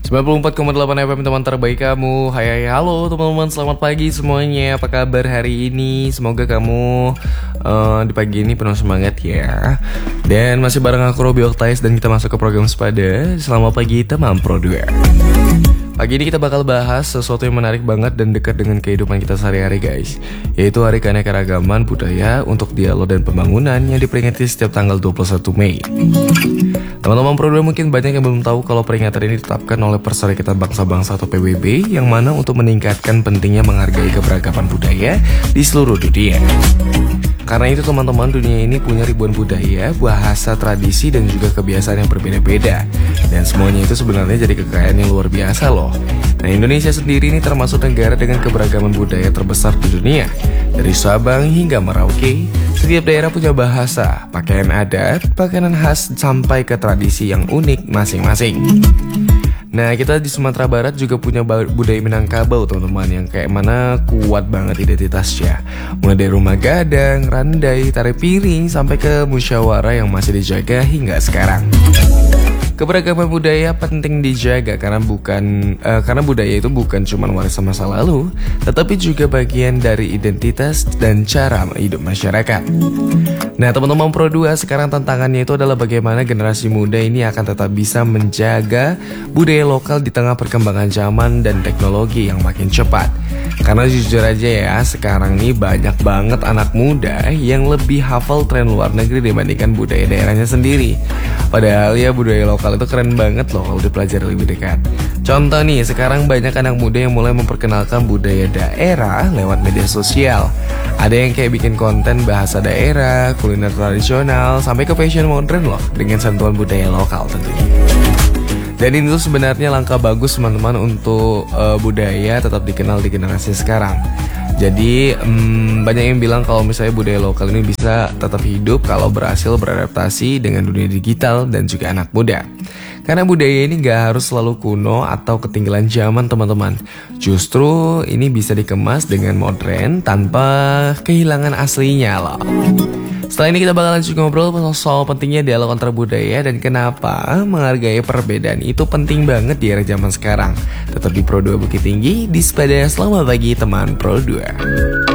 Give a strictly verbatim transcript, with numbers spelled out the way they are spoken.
sembilan puluh empat koma delapan F M teman terbaik kamu. Hai hai halo teman-teman, selamat pagi semuanya. Apa kabar hari ini? Semoga kamu uh, di pagi ini penuh semangat ya. Dan masih bareng aku Robi Oktais dan kita masuk ke program Sepada. Selamat pagi teman Pro dua. Pagi ini kita bakal bahas sesuatu yang menarik banget dan dekat dengan kehidupan kita sehari-hari guys, yaitu Hari Keanekaragaman Budaya untuk Dialog dan Pembangunan yang diperingati setiap tanggal dua puluh satu Mei. Teman-teman Pro dua mungkin banyak yang belum tahu kalau peringatan ini ditetapkan oleh Perserikatan Bangsa-Bangsa atau P B B, yang mana untuk meningkatkan pentingnya menghargai keberagaman budaya di seluruh dunia. Karena itu teman-teman, dunia ini punya ribuan budaya, bahasa, tradisi, dan juga kebiasaan yang berbeda-beda. Dan semuanya itu sebenarnya jadi kekayaan yang luar biasa loh. Nah, Indonesia sendiri ini termasuk negara dengan keberagaman budaya terbesar di dunia. Dari Sabang hingga Merauke, setiap daerah punya bahasa, pakaian adat, pakaian khas, sampai ke tradisi yang unik masing-masing. Nah, kita di Sumatera Barat juga punya budaya Minangkabau teman-teman, yang kayak mana kuat banget identitasnya. Mulai dari rumah gadang, randai, tari piring, sampai ke musyawarah yang masih dijaga hingga sekarang. Keberagaman budaya penting dijaga karena bukan uh, karena budaya itu bukan cuma warisan masa lalu, tetapi juga bagian dari identitas dan cara hidup masyarakat. Nah, teman-teman Pro dua, sekarang tantangannya itu adalah bagaimana generasi muda ini akan tetap bisa menjaga budaya lokal di tengah perkembangan zaman dan teknologi yang makin cepat. Karena jujur aja ya, sekarang nih banyak banget anak muda yang lebih hafal tren luar negeri dibandingkan budaya daerahnya sendiri. Padahal ya budaya lokal itu keren banget loh kalau dipelajari lebih dekat. Contoh nih, sekarang banyak anak muda yang mulai memperkenalkan budaya daerah lewat media sosial. Ada yang kayak bikin konten bahasa daerah, kuliner tradisional, sampai ke fashion modern loh, dengan sentuhan budaya lokal tentunya. Dan itu sebenarnya langkah bagus teman-teman untuk uh, budaya tetap dikenal di generasi sekarang. Jadi um, banyak yang bilang kalau misalnya budaya lokal ini bisa tetap hidup kalau berhasil beradaptasi dengan dunia digital dan juga anak muda. Karena budaya ini gak harus selalu kuno atau ketinggalan zaman teman-teman. Justru ini bisa dikemas dengan modern tanpa kehilangan aslinya loh. Setelah ini kita bakal lanjut ngobrol soal pentingnya dialog antar budaya dan kenapa menghargai perbedaan itu penting banget di era zaman sekarang. Tetap di Pro dua Bukit Tinggi, di Sepada. Selamat pagi teman Pro dua.